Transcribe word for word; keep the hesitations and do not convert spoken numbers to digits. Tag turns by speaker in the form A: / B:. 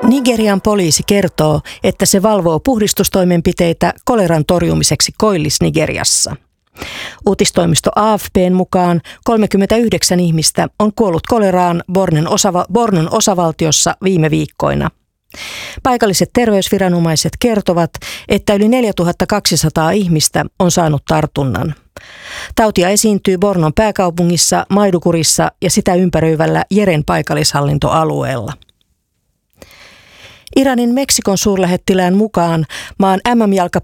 A: Nigerian poliisi kertoo, että se valvoo puhdistustoimenpiteitä koleran torjumiseksi Koillis-Nigeriassa. Uutistoimisto A F P:n mukaan kolmekymmentäyhdeksän ihmistä on kuollut koleraan Bornon, osava, Bornon osavaltiossa viime viikkoina. Paikalliset terveysviranomaiset kertovat, että yli neljätuhattakaksisataa ihmistä on saanut tartunnan. Tautia esiintyy Bornon pääkaupungissa, Maidukurissa ja sitä ympäröivällä Jeren paikallishallintoalueella. Iranin Meksikon suurlähettilään mukaan maan M M